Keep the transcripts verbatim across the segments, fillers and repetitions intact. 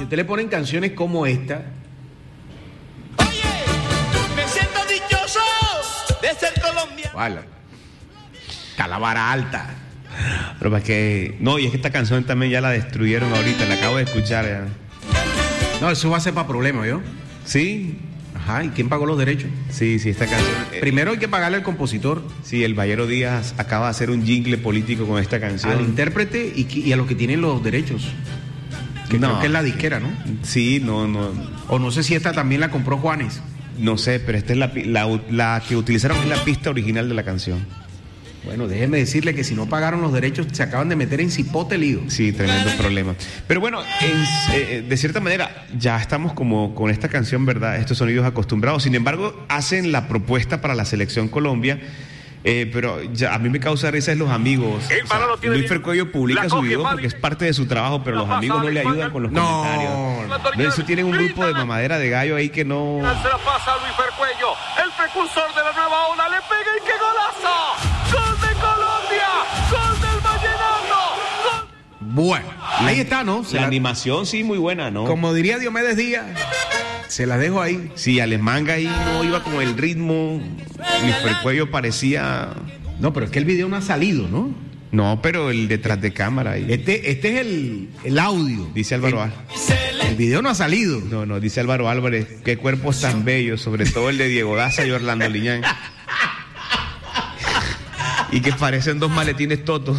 usted le ponen canciones como esta. Oye, me siento dichoso de ser colombiano. Vale. Calavara alta. Pero para que... No, y es que esta canción también ya la destruyeron ahorita, la acabo de escuchar ya. No, eso va a ser para problemas, ¿yo? ¿Sí? Ajá, ¿y quién pagó los derechos? Sí, sí, esta canción... eh, Primero hay que pagarle al compositor, Sí, el Ballero Díaz acaba de hacer un jingle político con esta canción. al intérprete y, qui- y a los que tienen los derechos. Que No. creo que es la disquera, ¿no? Sí, no, no... O no sé si esta también la compró Juanes. No sé, pero esta es la, pi- la, la que utilizaron es la pista original de la canción. Bueno, déjeme decirle que si no pagaron los derechos se acaban de meter en cipote lío. Sí, tremendo problema. Pero bueno, en- eh, de cierta manera ya estamos como con esta canción, ¿verdad? Estos sonidos acostumbrados. Sin embargo, hacen la propuesta para la Selección Colombia. Eh, pero ya a mí me causa risa es los amigos. El O sea, balón lo tiene Luis bien. Fercuello publica La su coge video mal. porque es parte de su trabajo, pero La los pasa amigos no le Luis ayudan con los No. comentarios. No, eso tienen un grupo de mamadera de gallo ahí que no... Se la pasa a Luis Fercuello, el precursor de la nueva ola, le pega y qué golazo. ¡Gol de Colombia! ¡Gol del Vallenato! ¡Gol! Bueno, ahí está, ¿no? Se La la- animación sí, muy buena, ¿no? como diría Diomedes Díaz, se la dejo ahí. Sí, Alemanga ahí no iba con el ritmo. Luis Fercuello parecía... No, pero es que el video no ha salido, ¿no? No, pero el detrás de cámara ahí. Este, este es el, el audio. Dice Álvaro el, Álvarez. el video no ha salido. No, no, dice Álvaro Álvarez. Qué cuerpos tan bellos, sobre todo el de Diego Daza y Orlando Liñán. Y que parecen dos maletines totos.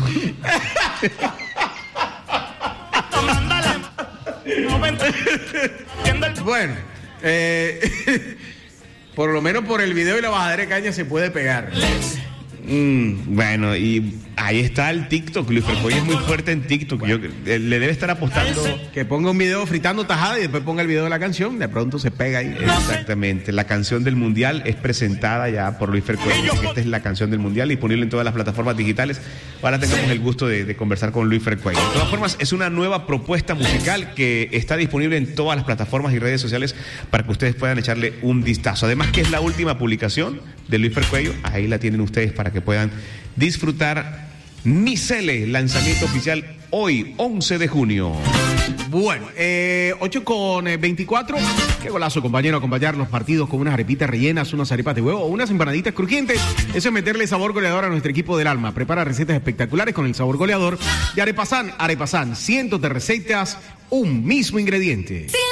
Bueno, eh, por lo menos por el video y la bajadera de caña se puede pegar. Mm, bueno, y ahí está el TikTok. Luis Fercuello es muy fuerte en TikTok. Yo, eh, le debe estar apostando. Que ponga un video fritando tajada y después ponga el video de la canción, de pronto se pega ahí. Exactamente. La canción del Mundial es presentada ya por Luis Fercuello. Esta es la canción del Mundial, disponible en todas las plataformas digitales. Ahora tengamos el gusto de, de conversar con Luis Fercuello. De todas formas, es una nueva propuesta musical que está disponible en todas las plataformas y redes sociales para que ustedes puedan echarle un vistazo. Además, que es la última publicación de Luis Fercuello. Ahí la tienen ustedes para que puedan disfrutar. Micele, lanzamiento oficial hoy, once de junio. Bueno, eh, ocho con veinticuatro. Qué golazo, compañero, acompañar los partidos con unas arepitas rellenas, unas arepas de huevo o unas empanaditas crujientes. Eso es meterle sabor goleador a nuestro equipo del alma. Prepara recetas espectaculares con el sabor goleador de Arepasán. Arepasán, cientos de recetas, un mismo ingrediente.